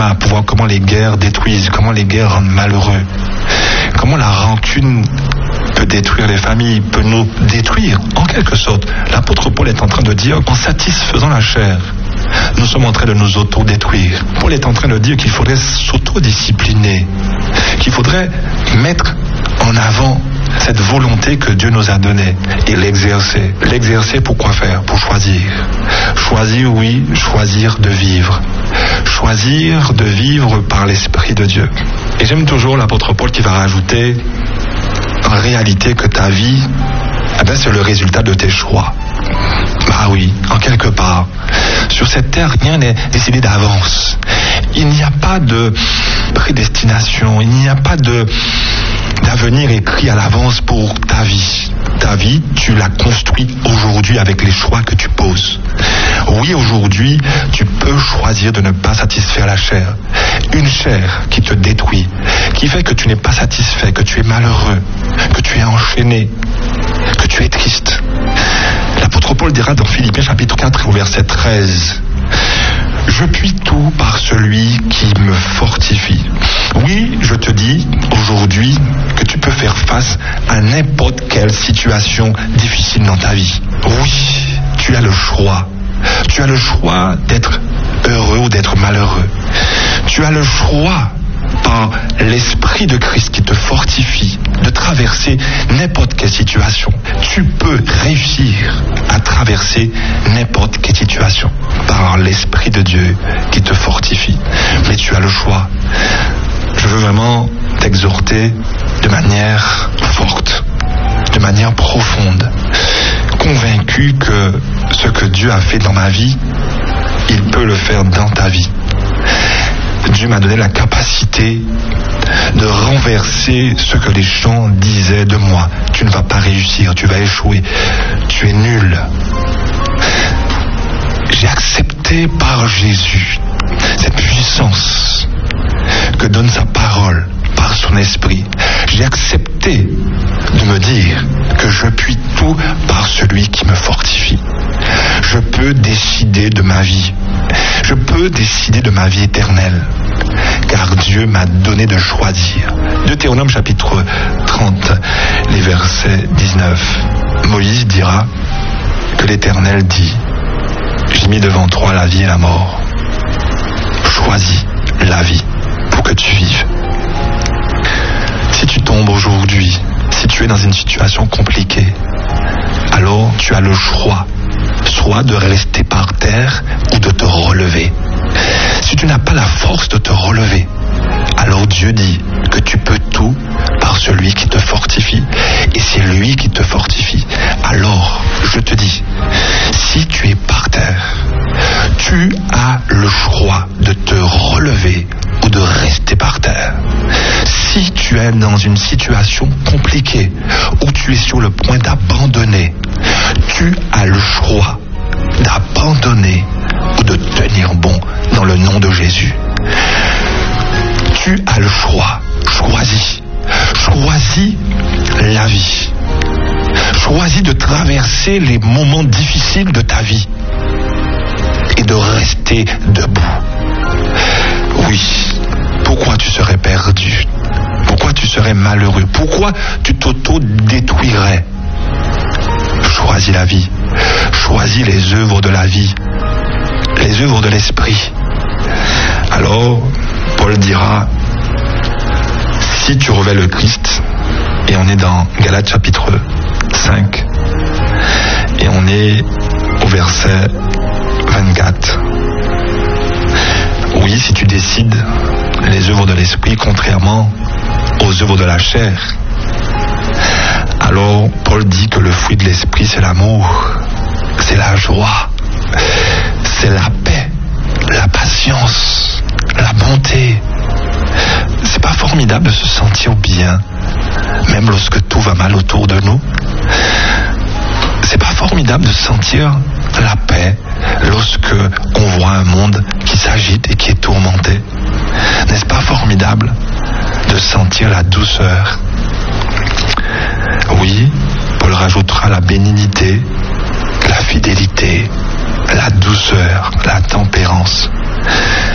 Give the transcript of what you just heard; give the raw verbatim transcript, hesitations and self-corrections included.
à pouvoir comment les guerres détruisent, comment les guerres rendent malheureux, comment la rancune peut détruire les familles, peut nous détruire. En quelque sorte, l'apôtre Paul est en train de dire qu'en satisfaisant la chair, nous sommes en train de nous auto-détruire. Paul est en train de dire qu'il faudrait s'auto-discipliner, qu'il faudrait mettre en avant cette volonté que Dieu nous a donnée et l'exercer. L'exercer pour quoi faire? Pour choisir. Choisir, oui, choisir de vivre. Choisir de vivre par l'Esprit de Dieu. Et j'aime toujours l'apôtre Paul qui va rajouter en réalité que ta vie, eh bien, c'est le résultat de tes choix. Bah oui, en quelque part. Sur cette terre, rien n'est décidé d'avance. Il n'y a pas de prédestination, il n'y a pas de d'avenir écrit à l'avance pour ta vie. Ta vie, tu la construis aujourd'hui avec les choix que tu poses. Oui, aujourd'hui, tu peux choisir de ne pas satisfaire la chair. Une chair qui te détruit, qui fait que tu n'es pas satisfait, que tu es malheureux, que tu es enchaîné, que tu es triste. L'apôtre Paul dira dans Philippiens chapitre quatre au verset treize, « Je puis tout par celui qui me fortifie. » Oui, je te dis aujourd'hui que tu peux faire face à n'importe quelle situation difficile dans ta vie. Oui, tu as le choix. Tu as le choix d'être heureux ou d'être malheureux. Tu as le choix, par l'Esprit de Christ qui te fortifie, de traverser n'importe quelle situation. Tu peux réussir à traverser n'importe quelle situation par l'Esprit de Dieu qui te fortifie. Mais tu as le choix. Je veux vraiment t'exhorter de manière forte, de manière profonde, convaincu que ce que Dieu a fait dans ma vie, il peut le faire dans ta vie. Dieu m'a donné la capacité de renverser ce que les gens disaient de moi. Tu ne vas pas réussir, tu vas échouer, tu es nul. J'ai accepté par Jésus cette puissance que donne sa parole par son esprit. J'ai accepté de me dire que je puis tout par celui qui me fortifie. Je peux décider de ma vie. Je peux décider de ma vie éternelle. Car Dieu m'a donné de choisir. Deutéronome chapitre trente, les versets dix-neuf. Moïse dira que l'Éternel dit: j'ai mis devant toi la vie et la mort. Choisis la vie pour que tu vives. Si tu tombes aujourd'hui, si tu es dans une situation compliquée, alors tu as le choix, soit de rester par terre ou de te relever. Si tu n'as pas la force de te relever, alors Dieu dit que tu peux tout par celui qui te fortifie. Et c'est lui qui te fortifie. Alors, je te dis, si tu es par terre, tu as le choix de te relever ou de rester par terre. Si tu es dans une situation compliquée où tu es sur le point d'abandonner, tu as le choix d'abandonner ou de tenir bon dans le nom de Jésus. Tu as le choix. Choisis. Choisis la vie. Choisis de traverser les moments difficiles de ta vie et de rester debout. Oui. Pourquoi tu serais perdu? Pourquoi tu serais malheureux? Pourquoi tu t'auto-détruirais? Choisis la vie. Choisis les œuvres de la vie, les œuvres de l'esprit. Alors, Paul dira, si tu revêts le Christ, et on est dans Galates chapitre cinq, et on est au verset vingt-quatre. Oui, si tu décides les œuvres de l'esprit contrairement aux œuvres de la chair, alors Paul dit que le fruit de l'esprit, c'est l'amour, c'est la joie, c'est la paix, la patience, la bonté. C'est pas formidable de se sentir bien, même lorsque tout va mal autour de nous? C'est pas formidable de sentir la paix lorsque on voit un monde qui s'agite et qui est tourmenté? N'est-ce pas formidable de sentir la douceur? Oui, Paul rajoutera la bénignité, la fidélité, la douceur, la tempérance.